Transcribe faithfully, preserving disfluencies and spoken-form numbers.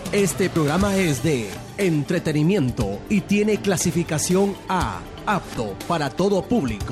Este programa es de entretenimiento y tiene clasificación A, apto para todo público.